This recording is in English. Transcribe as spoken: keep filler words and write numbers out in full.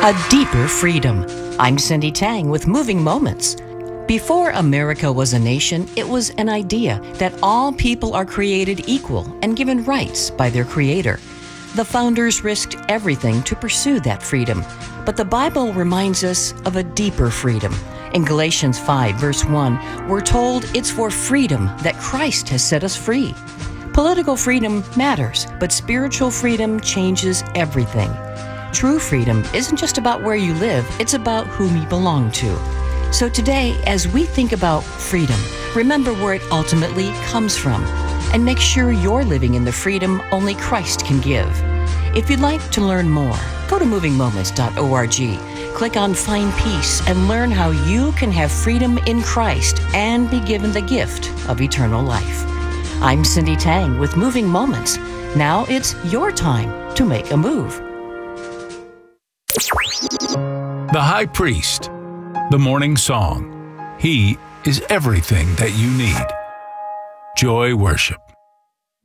A deeper freedom. I'm Cindy Tang with Moving Moments. Before America was a nation, it was an idea that all people are created equal and given rights by their Creator. The founders risked everything to pursue that freedom. But the Bible reminds us of a deeper freedom. In Galatians five, verse one, we're told it's for freedom that Christ has set us free. Political freedom matters, but spiritual freedom changes everything. True freedom isn't just about where you live, it's about whom you belong to. So today, as we think about freedom, remember where it ultimately comes from, and make sure you're living in the freedom only Christ can give. If you'd like to learn more, go to moving moments dot org, click on Find Peace, and learn how you can have freedom in Christ and be given the gift of eternal life. I'm Cindy Tang with Moving Moments. Now it's your time to make a move. The High Priest, the Morning Song. He is everything that you need. Joy Worship.